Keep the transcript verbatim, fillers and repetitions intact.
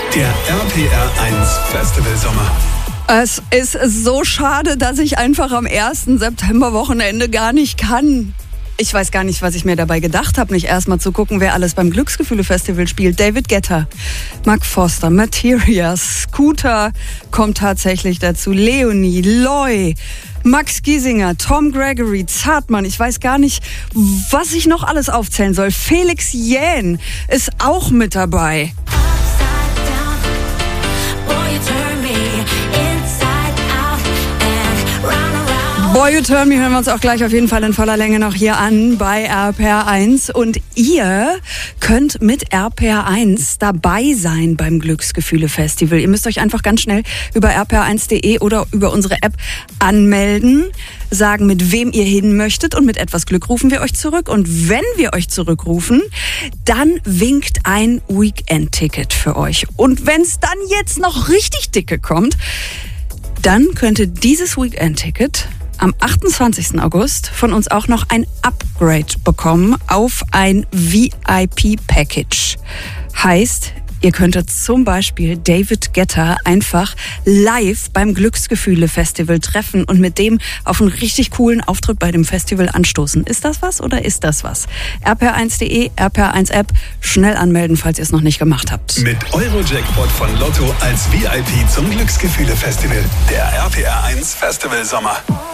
Der R P R eins Festival Sommer. Es ist so schade, dass ich einfach am ersten September-Wochenende gar nicht kann. Ich weiß gar nicht, was ich mir dabei gedacht habe, nicht erstmal zu gucken, wer alles beim Glücksgefühle-Festival spielt. David Guetta, Mark Foster, Materia, Scooter kommt tatsächlich dazu, Leonie, Loy, Max Giesinger, Tom Gregory, Zartmann, ich weiß gar nicht, was ich noch alles aufzählen soll. Felix Jähn ist auch mit dabei. Boy, You Turn Me hören wir uns auch gleich auf jeden Fall in voller Länge noch hier an bei R P R eins. Und ihr könnt mit R P R eins dabei sein beim Glücksgefühle-Festival. Ihr müsst euch einfach ganz schnell über r p r eins punkt de oder über unsere App anmelden, sagen, mit wem ihr hin möchtet, und mit etwas Glück rufen wir euch zurück. Und wenn wir euch zurückrufen, dann winkt ein Weekend-Ticket für euch. Und wenn es dann jetzt noch richtig dicke kommt, dann könnte dieses Weekend-Ticket am achtundzwanzigsten August von uns auch noch ein Upgrade bekommen auf ein V I P-Package. Heißt, ihr könntet zum Beispiel David Guetta einfach live beim Glücksgefühle-Festival treffen und mit dem auf einen richtig coolen Auftritt bei dem Festival anstoßen. Ist das was oder ist das was? r p r eins punkt de, R P R eins App, schnell anmelden, falls ihr es noch nicht gemacht habt. Mit Euro-Jackpot von Lotto als V I P zum Glücksgefühle-Festival. Der R P R eins Festival Sommer.